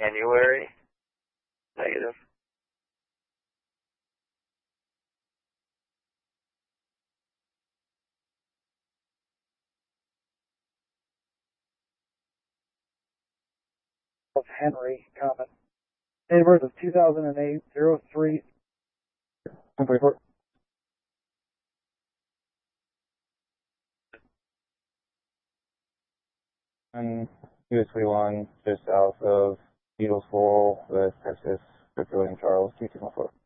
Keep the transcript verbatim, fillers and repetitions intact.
January. Negative. Of Henry, comment. Date of birth is two thousand eight, zero three. Report. And U S twenty-one, just south of Needles Fall, West Texas, Victor William Charles, two two one four.